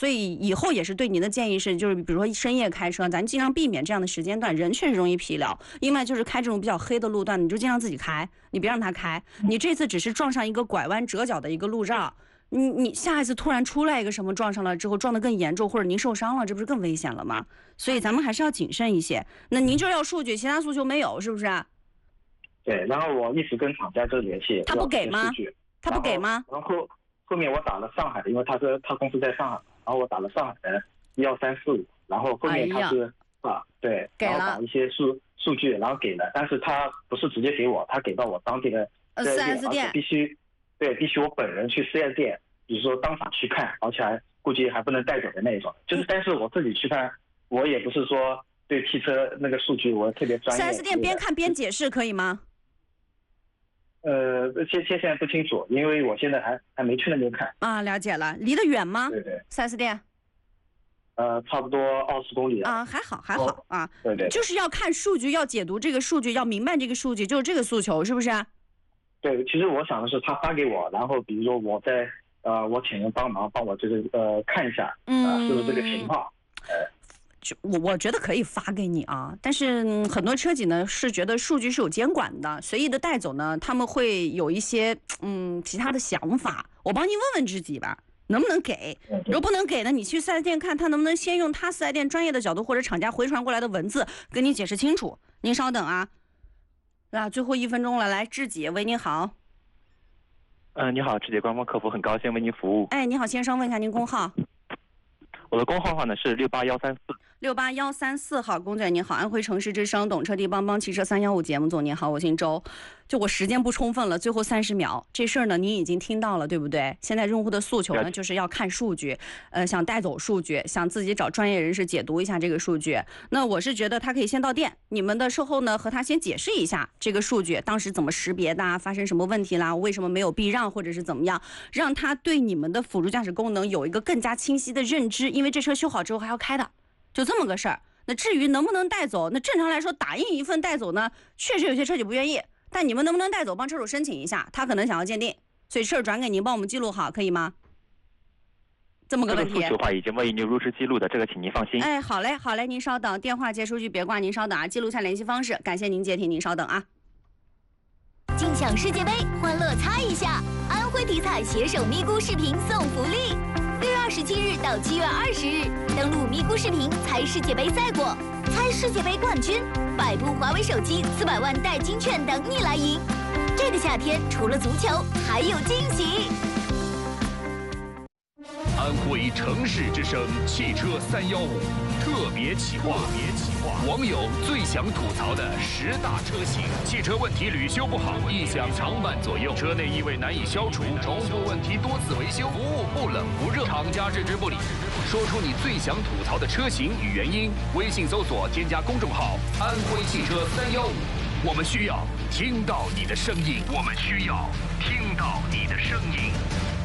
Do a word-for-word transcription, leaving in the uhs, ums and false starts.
所以以后也是对您的建议是，就是比如说深夜开车，咱尽量避免这样的时间段，人确实容易疲劳。另外就是开这种比较黑的路段，你就尽量自己开，你别让他开。你这次只是撞上一个拐弯折角的一个路障，你你下一次突然出来一个什么撞上了之后撞得更严重，或者您受伤了，这不是更危险了吗？所以咱们还是要谨慎一些。那您就要数据，其他诉求没有，是不是？ 对，然后我一直跟厂家就联系， 他不给吗？他不给吗？ 然后后面我打了上海的，因为他是他公司在上海，然后我打了上海的一幺三四五，然后后面他是、哎、啊对，然后打一些数数据，然后给了，但是他不是直接给我，他给到我当地的四 S 店， 必须对必须我本人去四 S 店，比如说当场去看，而且还估计还不能带走的那种，就是但是我自己去看，我也不是说对汽车那个数据我特别专业。 四 S 店边看边解释可以吗？ 呃，现现在不清楚，因为我现在还还没去那边看啊。了解了，离得远吗？ 对对， 四 S 店， 呃，差不多二十公里啊，还好还好、哦、啊。 对对， 就是要看数据，要解读这个数据，要明白这个数据，就是这个诉求，是不是？ 对，其实我想的是他发给我，然后比如说我在呃，我请人帮忙帮我这个呃看一下，嗯、呃，是不是这个情况？呃就我我觉得可以发给你啊，但是、嗯、很多车企呢是觉得数据是有监管的，随意的带走呢，他们会有一些嗯其他的想法。我帮您问问知己吧，能不能给？如果不能给呢，你去四 S 店看他能不能先用他四 S 店专业的角度或者厂家回传过来的文字跟你解释清楚。您稍等啊，啊，最后一分钟了，来，知己，喂，您好。 嗯、呃，你好，知己官方客服，很高兴为您服务。 哎，你好，先生，问一下您工号。 我的工号号呢是六八幺三四。 六八幺三四号，龚队您好，安徽城市之声懂车帝帮帮汽车三幺五节目组您好，我姓周。就我时间不充分了，最后三十秒，这事儿呢您已经听到了，对不对？现在用户的诉求呢就是要看数据，呃，想带走数据，想自己找专业人士解读一下这个数据。那我是觉得他可以先到店，你们的售后呢和他先解释一下这个数据当时怎么识别的，发生什么问题啦，为什么没有避让或者是怎么样，让他对你们的辅助驾驶功能有一个更加清晰的认知，因为这车修好之后还要开的。就这么个事儿。那至于能不能带走，那正常来说打印一份带走呢，确实有些车企不愿意，但你们能不能带走，帮车主申请一下，他可能想要鉴定，所以事儿转给您，帮我们记录好，可以吗？这么个问题。 这个诉求话已经为您如实记录的，这个请您放心。 哎，好嘞，好嘞，您稍等，电话接出去别挂，您稍等啊，记录下联系方式，感谢您接听，您稍等啊。 尽享世界杯，欢乐猜一下，安徽体彩携手咪咕视频送福利。六月二十七日到七月二十日，登录咪咕视频猜世界杯赛果，猜世界杯冠军，百部华为手机，四百万代金券等你来赢。这个夏天除了足球，还有惊喜。 安徽城市之声汽车三幺五特别企划，特别企划，网友最想吐槽的十大车型：汽车问题屡修不好，异响长板左右，车内异味难以消除，重复问题多次维修，服务不冷不热，厂家置之不理。说出你最想吐槽的车型与原因，微信搜索添加公众号“安徽汽车三幺五”，我们需要听到你的声音，我们需要听到你的声音。